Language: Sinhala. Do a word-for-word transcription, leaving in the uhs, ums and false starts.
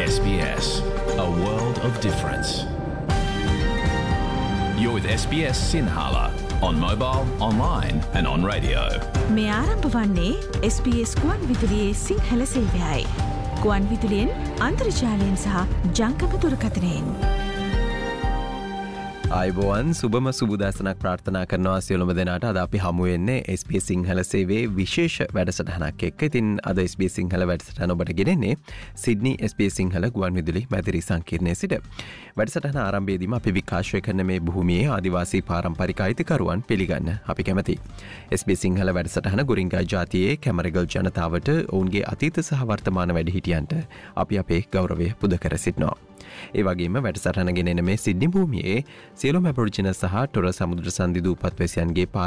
S B S, a world of difference. You're with S B S Sinhala on mobile, online and on radio. මේ ආරම්භ වන්නේ S B S ගුවන් විදුලියේ සිංහල සේවයයි. ගුවන් විදුලියෙන් අන්තර්ජාලයෙන් සහ ජංගම දුරකථනයෙන්. ආයුබෝවන් සුබම සුබුදෑසනක් ප්‍රාර්ථනා කරනවා සියලුම දෙනාට. අද අපි හමු වෙන්නේ S B S සිංහල සේවයේ විශේෂ වැඩසටහනක් එක්ක. ඉතින් අද S B S සිංහල වැඩසටහන ඔබට ගෙනෙන්නේ Sydney S B S Sinhala ගුවන් විදුලි මැදිරි සංකීර්ණයේ සිට. වැඩසටහන ආරම්භයේදීම අපි විකාශය කරන මේ භූමියේ ආදිවාසී පාරම්පරික අයිතිකරුවන් පිළිගන්න අපි කැමැතියි. S B S සිංහල වැඩසටහන ගුරින්ගා ජාතියේ කැමරගල් ජනතාවට ඔවුන්ගේ අතීත සහ වර්තමාන වැඩිහිටියන්ට අපි අපේ ගෞරවය පුද කර සිටිනවා. ඒ වගේම වැඩසටහන ගෙනෙන මේ සිඩ්නි භූමියේ සියලුම ඇබොරිජිනල් සහ ටොරස් සමුද්‍ර සංධි දූපත් වැසියන්ගේ